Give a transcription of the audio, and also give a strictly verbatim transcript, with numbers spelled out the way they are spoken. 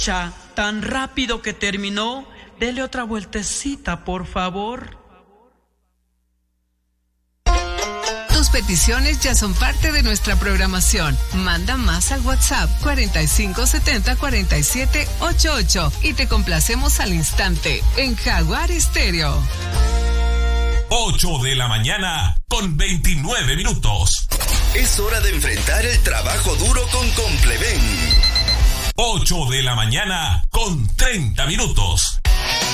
Ya, tan rápido que terminó. Dele otra vueltecita, por favor. Tus peticiones ya son parte de nuestra programación. Manda más al WhatsApp cuarenta y cinco setenta cuarenta y siete ochenta y ocho y te complacemos al instante en Jaguar Estéreo. ocho de la mañana con veintinueve minutos. Es hora de enfrentar el trabajo duro con Compleven. ocho de la mañana con treinta minutos.